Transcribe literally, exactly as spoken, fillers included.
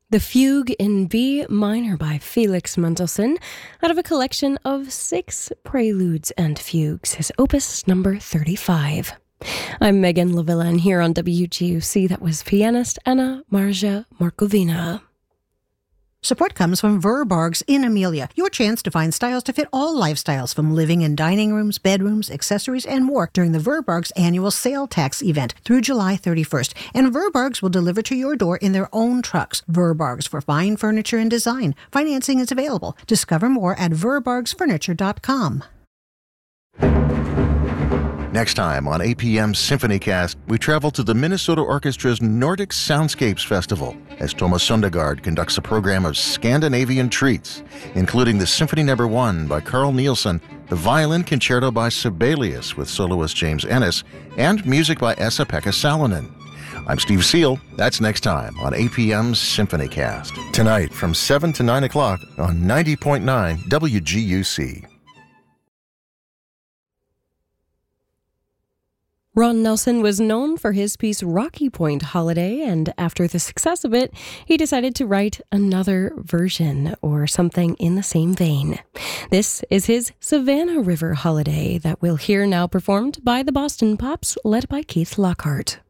The Fugue in B minor by Felix Mendelssohn, out of a collection of six preludes and fugues, his opus number thirty-five. I'm Megan Lavilla, and here on W G U C, that was pianist Anna Marja Markovina. Support comes from Verbargs in Amelia, your chance to find styles to fit all lifestyles, from living and dining rooms, bedrooms, accessories, and more during the Verbargs annual sale tax event through July thirty-first. And Verbargs will deliver to your door in their own trucks. Verbargs, for fine furniture and design. Financing is available. Discover more at verbargs furniture dot com. Next time on A P M's SymphonyCast, we travel to the Minnesota Orchestra's Nordic Soundscapes Festival as Thomas Sundegard conducts a program of Scandinavian treats, including the Symphony Number One by Carl Nielsen, the Violin Concerto by Sibelius with soloist James Ennis, and music by Esa-Pekka Salonen. I'm Steve Seal. That's next time on A P M's SymphonyCast. Tonight from seven to nine o'clock on ninety point nine W G U C. Ron Nelson was known for his piece Rocky Point Holiday, and after the success of it, he decided to write another version or something in the same vein. This is his Savannah River Holiday that we'll hear now performed by the Boston Pops, led by Keith Lockhart.